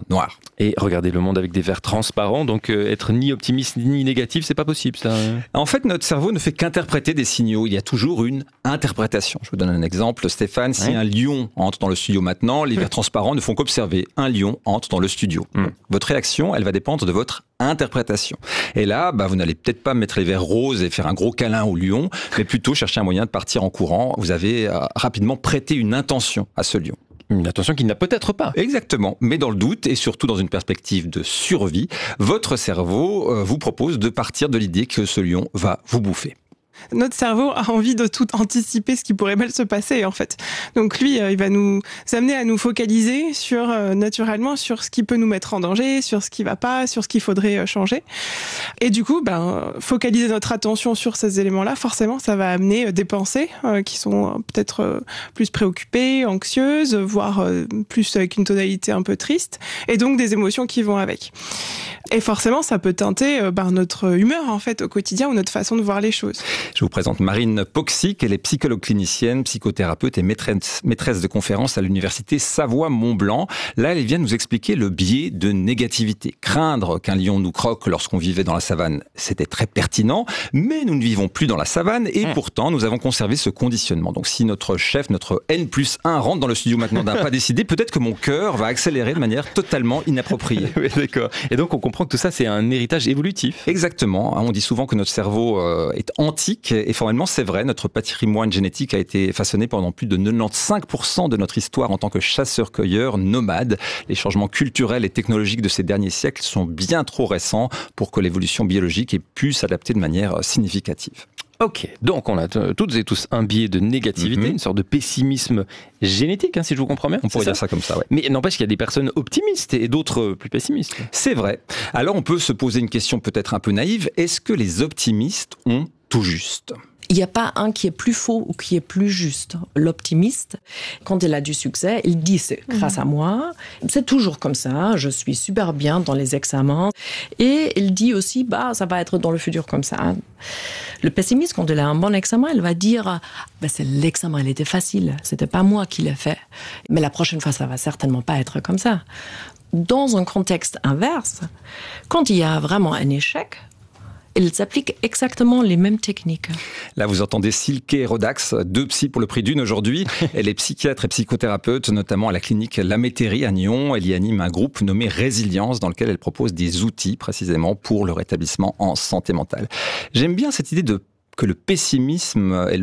noir. Et regarder le monde avec des verres transparents, donc être ni optimiste ni négatif, c'est pas possible ça. En fait, notre cerveau ne fait qu'interpréter des signaux. Il y a toujours une interprétation. Je vous donne un exemple, Stéphane. Si un lion entre dans le studio maintenant, les verres transparents ne font qu'observer. Un lion entre dans le studio. Votre réaction, elle va dépendre de votre interprétation. Et là, vous n'allez peut-être pas mettre les verres roses et faire un gros câlin au lion, mais plutôt chercher un moyen de partir en courant. Vous avez rapidement prêté une intention à ce lion. Une attention qu'il n'a peut-être pas. Exactement. Mais dans le doute, et surtout dans une perspective de survie, votre cerveau vous propose de partir de l'idée que ce lion va vous bouffer. Notre cerveau a envie de tout anticiper ce qui pourrait mal se passer, en fait. Donc lui, il va nous amener à nous focaliser naturellement sur ce qui peut nous mettre en danger, sur ce qui va pas, sur ce qu'il faudrait changer. Et du coup, focaliser notre attention sur ces éléments-là, forcément, ça va amener des pensées qui sont peut-être plus préoccupées, anxieuses, voire plus avec une tonalité un peu triste, et donc des émotions qui vont avec. Et forcément, ça peut teinter notre humeur, en fait, au quotidien, ou notre façon de voir les choses. Je vous présente Marine Poxic, elle est psychologue clinicienne, psychothérapeute et maîtresse de conférences à l'université Savoie-Mont-Blanc. Là, elle vient nous expliquer le biais de négativité. Craindre qu'un lion nous croque lorsqu'on vivait dans la savane, c'était très pertinent, mais nous ne vivons plus dans la savane et pourtant, nous avons conservé ce conditionnement. Donc si notre chef, notre N+1 rentre dans le studio maintenant d'un pas décidé, peut-être que mon cœur va accélérer de manière totalement inappropriée. Oui, d'accord. Et donc, on comprend que tout ça, c'est un héritage évolutif. Exactement. On dit souvent que notre cerveau est antique. Et formellement, c'est vrai, notre patrimoine génétique a été façonné pendant plus de 95% de notre histoire en tant que chasseurs-cueilleurs nomades. Les changements culturels et technologiques de ces derniers siècles sont bien trop récents pour que l'évolution biologique ait pu s'adapter de manière significative. Ok, donc on a toutes et tous un biais de négativité, une sorte de pessimisme génétique, si je vous comprends bien. On pourrait dire ça comme ça, ouais. Mais n'empêche qu'il y a des personnes optimistes et d'autres plus pessimistes. C'est vrai. Alors on peut se poser une question peut-être un peu naïve. Est-ce que les optimistes ont tout juste ? Il n'y a pas un qui est plus faux ou qui est plus juste. L'optimiste, quand il a du succès, il dit c'est grâce à moi. C'est toujours comme ça, je suis super bien dans les examens. Et il dit aussi, ça va être dans le futur comme ça. Le pessimiste, quand il a un bon examen, il va dire c'est l'examen, il était facile, c'était pas moi qui l'ai fait. Mais la prochaine fois, ça va certainement pas être comme ça. Dans un contexte inverse, quand il y a vraiment un échec, ils appliquent exactement les mêmes techniques. Là, vous entendez Silke Rodax, 2 psys pour le prix d'une aujourd'hui. Elle est psychiatre et psychothérapeute, notamment à la clinique La Métairie à Nyon. Elle y anime un groupe nommé Résilience, dans lequel elle propose des outils précisément pour le rétablissement en santé mentale. J'aime bien cette idée que le pessimiste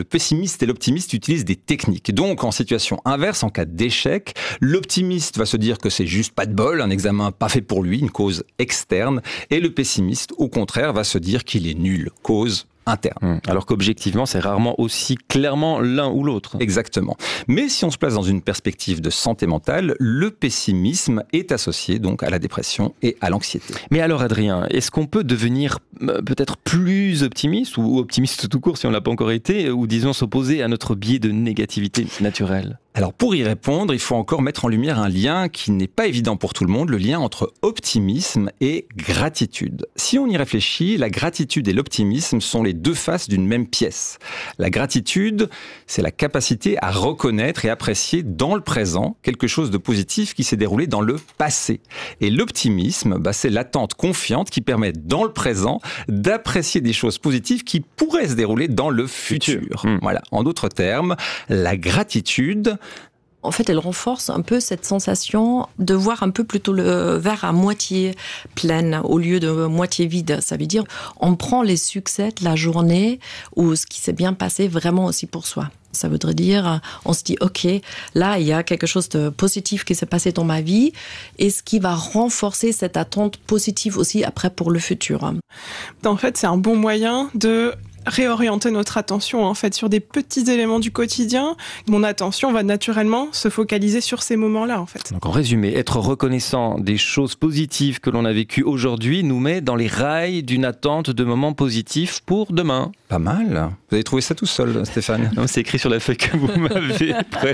et l'optimiste utilisent des techniques. Donc, en situation inverse, en cas d'échec, l'optimiste va se dire que c'est juste pas de bol, un examen pas fait pour lui, une cause externe, et le pessimiste, au contraire, va se dire qu'il est nul, cause interne. Alors qu'objectivement, c'est rarement aussi clairement l'un ou l'autre. Exactement. Mais si on se place dans une perspective de santé mentale, le pessimisme est associé donc à la dépression et à l'anxiété. Mais alors Adrien, est-ce qu'on peut devenir peut-être plus optimiste ou optimiste tout court si on ne l'a pas encore été, ou disons s'opposer à notre biais de négativité naturelle ? Alors pour y répondre, il faut encore mettre en lumière un lien qui n'est pas évident pour tout le monde, le lien entre optimisme et gratitude. Si on y réfléchit, la gratitude et l'optimisme sont les deux faces d'une même pièce. La gratitude, c'est la capacité à reconnaître et apprécier dans le présent quelque chose de positif qui s'est déroulé dans le passé. Et l'optimisme, c'est l'attente confiante qui permet dans le présent d'apprécier des choses positives qui pourraient se dérouler dans le futur. Voilà. En d'autres termes, la gratitude, en fait, elle renforce un peu cette sensation de voir un peu plutôt le verre à moitié plein au lieu de moitié vide. Ça veut dire, on prend les succès de la journée ou ce qui s'est bien passé vraiment aussi pour soi. Ça voudrait dire, on se dit, ok, là, il y a quelque chose de positif qui s'est passé dans ma vie et ce qui va renforcer cette attente positive aussi après pour le futur. En fait, c'est un bon moyen de réorienter notre attention en fait sur des petits éléments du quotidien. Mon attention va naturellement se focaliser sur ces moments-là en fait. Donc en résumé, être reconnaissant des choses positives que l'on a vécues aujourd'hui nous met dans les rails d'une attente de moments positifs pour demain. Pas mal. Vous avez trouvé ça tout seul, Stéphane? Non, c'est écrit sur la feuille que vous m'avez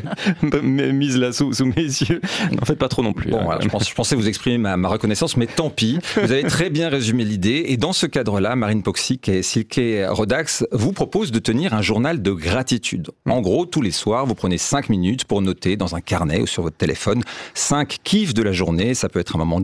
mise là sous mes yeux. En fait, pas trop non plus. Bon, voilà, je pensais vous exprimer ma reconnaissance, mais tant pis. Vous avez très bien résumé l'idée. Et dans ce cadre-là, Marine Poxic et Silke Rodax vous proposent de tenir un journal de gratitude. En gros, tous les soirs, vous prenez 5 minutes pour noter dans un carnet ou sur votre téléphone 5 kiffs de la journée. Ça peut être un moment